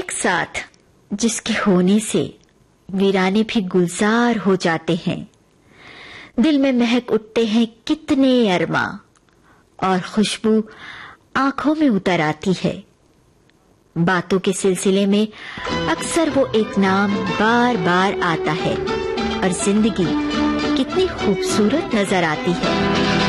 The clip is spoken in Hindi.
एक साथ जिसके होने से वीराने भी गुलजार हो जाते हैं। दिल में महक उठते हैं कितने अरमा और खुशबू आंखों में उतर आती है। बातों के सिलसिले में अक्सर वो एक नाम बार बार आता है और जिंदगी कितनी खूबसूरत नजर आती है।